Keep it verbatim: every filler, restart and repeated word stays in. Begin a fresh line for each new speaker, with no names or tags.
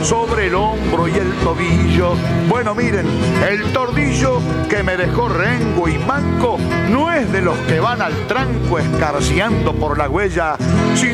sobre el hombro y el tobillo. Bueno, miren, el tordillo que me dejó rengo y manco no es de los que van al tranco escarciando por la huella, sino